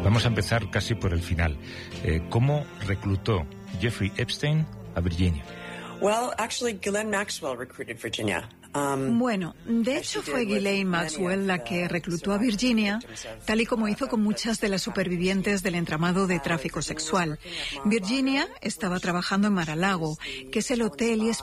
Vamos a empezar casi por el final. ¿Cómo reclutó Jeffrey Epstein a Virginia? Well, actually, Ghislaine Maxwell recruited Virginia. Bueno, de hecho fue Ghislaine Maxwell la que reclutó a Virginia, tal y como hizo con muchas de las supervivientes del entramado de tráfico sexual. Virginia estaba trabajando en Mar-a-Lago, que es el hotel y